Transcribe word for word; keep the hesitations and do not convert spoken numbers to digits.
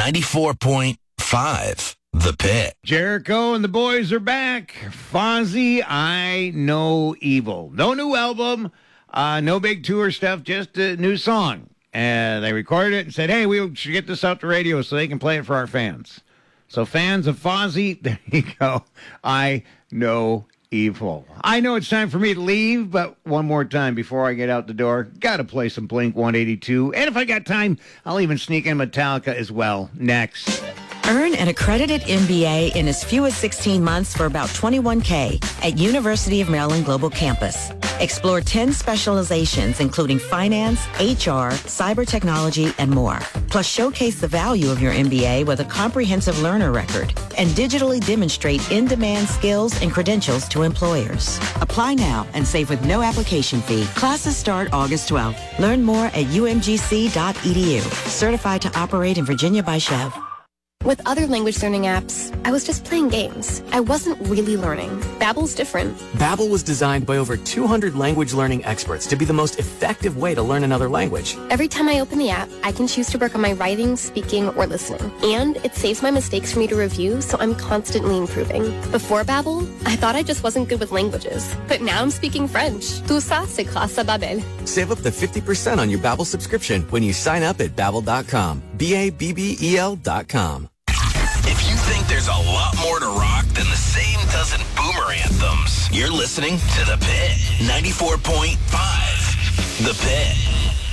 ninety-four point five, The Pit. Jericho and the boys are back. Fozzy, I Know Evil. No new album, uh, no big tour stuff, just a new song. And they recorded it and said, hey, we should get this out to radio so they can play it for our fans. So fans of Fozzy, there you go. I Know Evil. I know it's time for me to leave, but one more time before I get out the door, got to play some Blink one eighty-two. And if I got time, I'll even sneak in Metallica as well. Next. Earn an accredited M B A in as few as sixteen months for about twenty-one K at University of Maryland Global Campus. Explore ten specializations, including finance, H R, cyber technology, and more. Plus, showcase the value of your M B A with a comprehensive learner record and digitally demonstrate in-demand skills and credentials to employers. Apply now and save with no application fee. Classes start August twelfth. Learn more at U M G C dot E D U. Certified to operate in Virginia by Chev. With other language learning apps, I was just playing games. I wasn't really learning. Babbel's different. Babbel was designed by over two hundred language learning experts to be the most effective way to learn another language. Every time I open the app, I can choose to work on my writing, speaking, or listening. And it saves my mistakes for me to review, so I'm constantly improving. Before Babbel, I thought I just wasn't good with languages. But now I'm speaking French. Tout ça, c'est grâce à Babbel. Save up to fifty percent on your Babbel subscription when you sign up at Babbel dot com. B A B B E L dot com. If you think there's a lot more to rock than the same dozen boomer anthems, you're listening to The Pit. ninety-four point five, The Pit.